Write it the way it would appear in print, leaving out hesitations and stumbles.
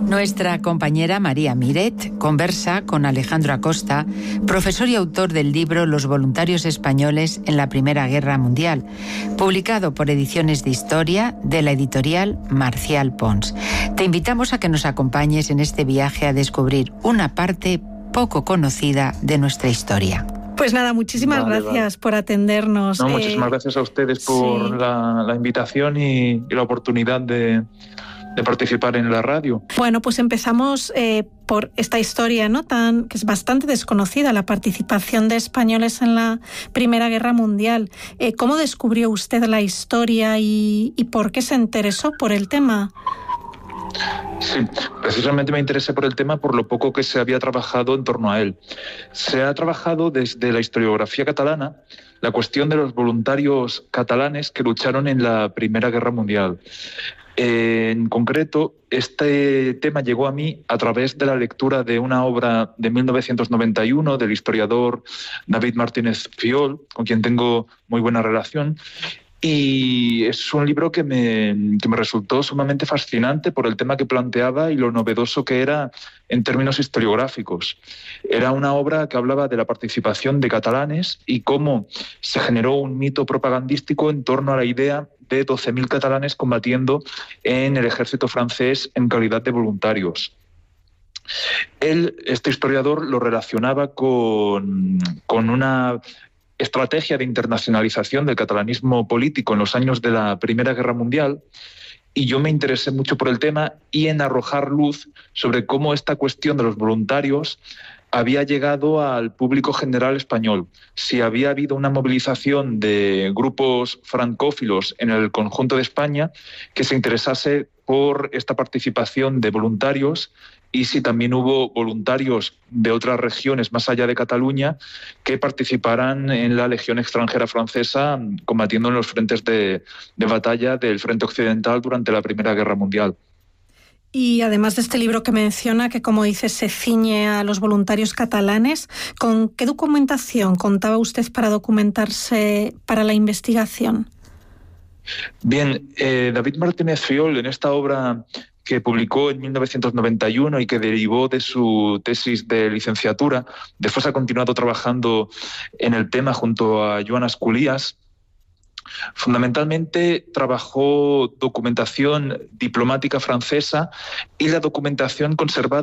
Nuestra compañera María Miret conversa con Alejandro Acosta, profesor y autor del libro Los voluntarios españoles en la Primera Guerra Mundial, publicado por Ediciones de Historia de la editorial Marcial Pons. Te invitamos a que nos acompañes en este viaje a descubrir una parte poco conocida de nuestra historia. Pues nada, muchísimas gracias por atendernos. No, muchísimas gracias a ustedes por la invitación y la oportunidad de participar en la radio. Bueno, pues empezamos por esta historia, ¿no? Que es bastante desconocida, la participación de españoles en la Primera Guerra Mundial. ¿Cómo descubrió usted la historia y por qué se interesó por el tema? Sí, precisamente me interesé por el tema por lo poco que se había trabajado en torno a él. Se ha trabajado desde la historiografía catalana la cuestión de los voluntarios catalanes que lucharon en la Primera Guerra Mundial. En concreto, este tema llegó a mí a través de la lectura de una obra de 1991 del historiador David Martínez Fiol, con quien tengo muy buena relación. Y es un libro que me resultó sumamente fascinante por el tema que planteaba y lo novedoso que era en términos historiográficos. Era una obra que hablaba de la participación de catalanes y cómo se generó un mito propagandístico en torno a la idea de 12.000 catalanes combatiendo en el ejército francés en calidad de voluntarios. Este historiador, lo relacionaba con una estrategia de internacionalización del catalanismo político en los años de la Primera Guerra Mundial, y yo me interesé mucho por el tema y en arrojar luz sobre cómo esta cuestión de los voluntarios había llegado al público general español. Si había habido una movilización de grupos francófilos en el conjunto de España que se interesase por esta participación de voluntarios, y si también hubo voluntarios de otras regiones más allá de Cataluña que participaran en la Legión extranjera francesa combatiendo en los frentes de batalla del Frente Occidental durante la Primera Guerra Mundial. Y además de este libro que menciona, que como dice se ciñe a los voluntarios catalanes, ¿con qué documentación contaba usted para documentarse para la investigación? Bien, David Martínez Fiol, en esta obra que publicó en 1991 y que derivó de su tesis de licenciatura, después ha continuado trabajando en el tema junto a Joan Asculias. Fundamentalmente trabajó documentación diplomática francesa y la documentación conservada